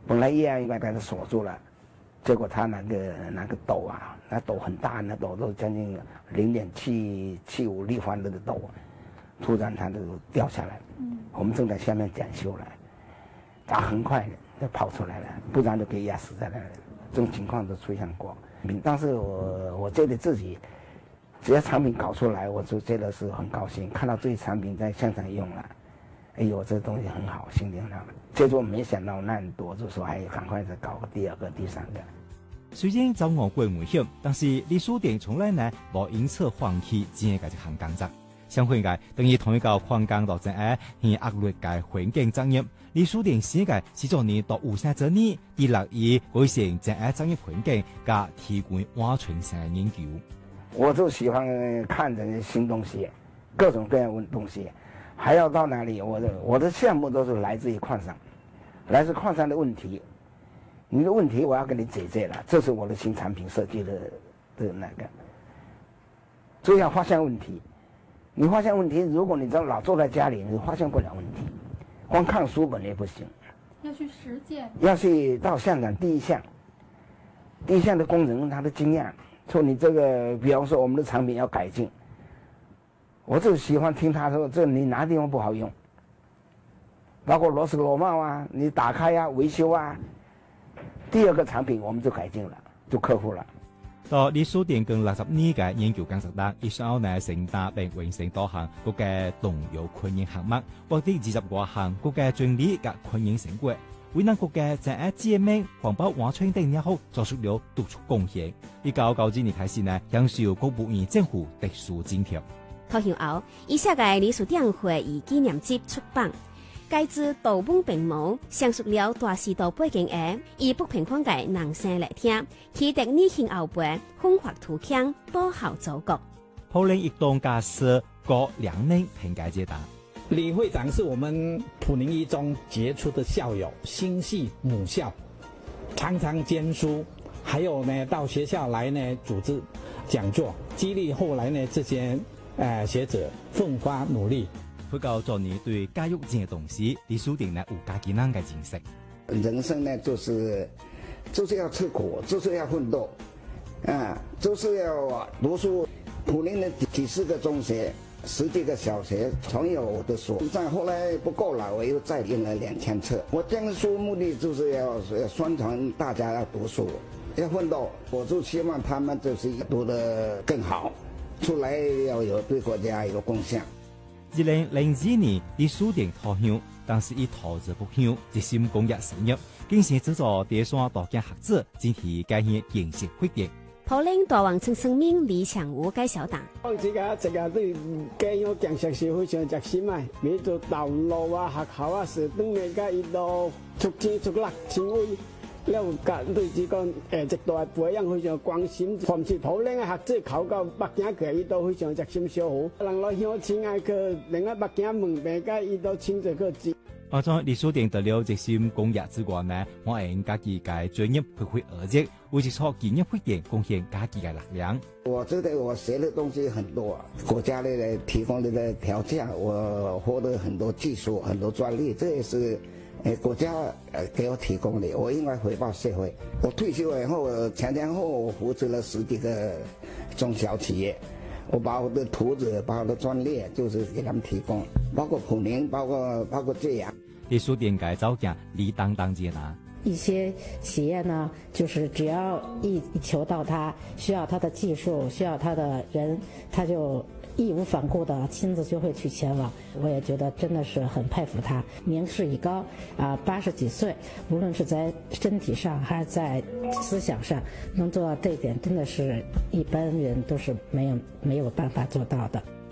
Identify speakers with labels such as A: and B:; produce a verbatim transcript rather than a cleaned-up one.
A: 本来叶应该把它锁住了，结果它那个那个斗啊，那斗很大，那斗都将近零点七七五立方的斗，突然它就掉下来。嗯，我们正在下面检修了，它很快就跑出来了，不然就给压死在那里。这种情况都出现过。当时我我觉得自己，只要产品搞出来，我就觉得是很高興。看到這些產品在現場用了，哎呦，這東西很好，心靈上。結果沒想到那麼多，就說還趕快再搞個第二個、第三個。
B: 雖然走岸過危險，但是李書店從來呢無因此放棄自己嘅一項工作。相反嘅，等於同一個環境度正誒，以惡劣嘅環境作業。李書店寫嘅是做你到有生之年，以樂意改善正誒作業環境，加提供安全性嘅研究。
A: 我就喜歡看這些新東西，各種各樣的東西，還要到哪裏？我的我的項目都是來自於礦山，來自礦山的問題，你的問題我要給你解決了，這是我的新產品設計的的那個，就要發現問題。你發現問題，如果你只要老坐在家裏，你發現不了問題，光看書本也不行，
C: 要去實踐，
A: 要去到現場第一項，第一項的工人他的經驗。說你這個，比方說我們的產品要改進，我就喜歡聽他說，這你哪地方不好用，包括螺絲螺帽啊，你打開啊，維修啊，第二個產品我們就改進了，就克服了。
B: 到李書店跟六十年嘅研究工作單，以上呢成大並完成多項國嘅動搖困難項目，獲得二十多項國嘅專利嘅困難成果。為咱國嘅正愛節命、環保環境等也好，做出了突出貢獻。一九九幾年開始呢，享受國務院政府特殊津貼。
D: 投降後，以下嘅李書店會以紀念集出版，該自盜墓並冇詳述了大時代背景嘅，以不平凡嘅人生來聽，啟迪年輕後輩奮發圖強，保護祖國。
B: 普寧一棟家師郭良寧評價解答。
E: 李會長是我們普寧一中傑出的校友，心繫母校，常常兼書，還有呢到學校來呢組織講座，激勵後來呢這些呃學者奮發努力。
B: 佢教做你對教育這些東西，李書店呢有家己人嘅認識。
A: 人生呢就是就是要吃苦，就是要奮鬥，啊，就是要讀書。普寧的幾十個中學。十幾個小學從有我的書，但後來不夠了，我又再印了兩千冊。我這樣書目的就是要要宣傳大家要讀書，要奮鬥。我就希望他們就是讀得更好，出來要有對國家有貢獻。
B: 二零零二年，李書店投降，但是以投資不降，一心工業生業，經常製作第三多件盒子，整體改現建設發展。
D: 普寧大王村生命李強武介紹答：
F: 我自家自家對家有建設是非常熱心啊！每做道路啊、學校啊，是等大家一路出錢出力前衛，了甲對這個誒一大培養非常關心。凡是普寧嘅學子考到北京去，伊都非常熱心守護。人來鄉親愛去，另外北京門邊個伊都親自去接。
B: 而在李書店得了熱心公益之外呢，我係家己嘅專業發揮而熱，為一錯建業發展貢獻家己嘅力量。
A: 我覺得我學的東西很多，國家的提供的條件，我獲得很多技術、很多專利，這也是誒國家誒給我提供的，我應該回報社會。我退休以後，前前後後扶持了十幾個中小企業。我把我的圖紙，把我的專利，就是給他們提供，包括普寧，包括包括這樣。
B: 李書店改造件李當當接拿。
G: 一些企業呢，就是只要一求到他，需要他的技術，需要他的人，他就義無反顧的親自就會去前往。我也覺得真的是很佩服他，年事已高啊，八十幾歲，無論是在身體上還是在思想上，能做到這一點，真的是一般人都是沒有沒有辦法做到的。